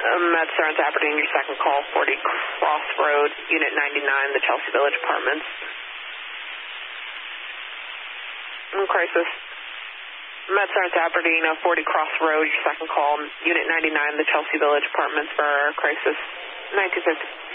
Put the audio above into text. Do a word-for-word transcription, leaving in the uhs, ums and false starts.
Um, Med Sergeant Aberdeen, your second call, forty Cross Road, Unit ninety-nine, the Chelsea Village Apartments. In crisis. Med Sergeant Aberdeen, uh, forty Cross Road, your second call, Unit ninety-nine, the Chelsea Village Apartments for crisis nineteen fifty.